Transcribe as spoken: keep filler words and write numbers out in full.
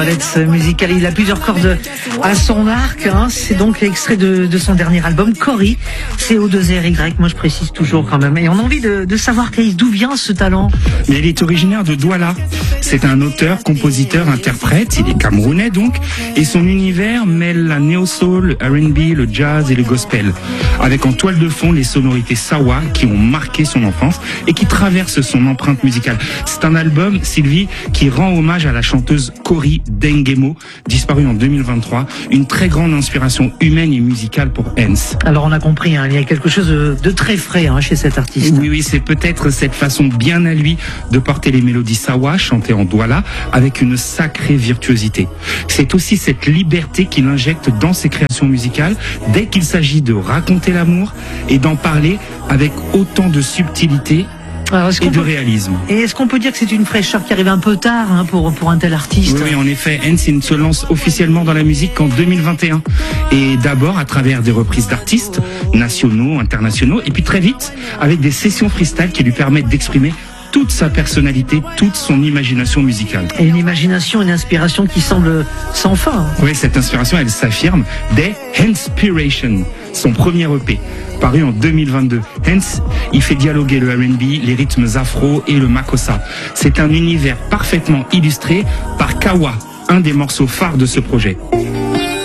Palette musicale, il a plusieurs cordes à son arc, hein. C'est donc extrait de, de son dernier album, Cory, C O deux R Y, moi je précise toujours quand même. Et on a envie de, de savoir d'où vient ce talent. Mais il est originaire de Douala. C'est un auteur, compositeur, interprète, il est camerounais donc, et son univers mêle la néo-soul, R and B, le jazz et le gospel, avec en toile de fond les sonorités Sawa qui ont marqué son enfance et qui traversent son empreinte musicale. C'est un album, Sylvie, qui rend hommage à la chanteuse Cory Dengemo, disparue en deux mille vingt-trois, une très grande inspiration humaine et musicale pour Hens. Alors on a compris, hein, il y a quelque chose de, de très frais hein, chez cet artiste. Oui, oui, c'est peut-être cette façon bien à lui de porter les mélodies Sawa, chantées en Douala, avec une sacrée virtuosité. C'est aussi cette liberté qu'il injecte dans ses créations musicales, dès qu'il s'agit de raconter l'amour et d'en parler avec autant de subtilité Alors, et de peut... réalisme. Et est-ce qu'on peut dire que c'est une fraîcheur qui arrive un peu tard hein, pour, pour un tel artiste? Oui, oui, en effet, Hens ne se lance officiellement dans la musique qu'en deux mille vingt et un. Et d'abord à travers des reprises d'artistes nationaux, internationaux, et puis très vite avec des sessions freestyle qui lui permettent d'exprimer toute sa personnalité, toute son imagination musicale. Et une imagination, une inspiration qui semble sans fin. Oui, cette inspiration, elle s'affirme dès Henspiration, son premier E P, paru en deux mille vingt-deux. Hens, il fait dialoguer le R and B, les rythmes afro et le makossa. C'est un univers parfaitement illustré par Kawa, un des morceaux phares de ce projet.